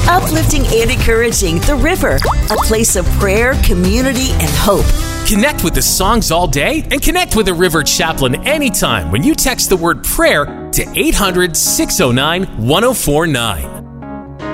Uplifting and encouraging The River, a place of prayer, community, and hope. Connect with the songs all day and connect with a River chaplain anytime when you text the word prayer to 800-609-1049.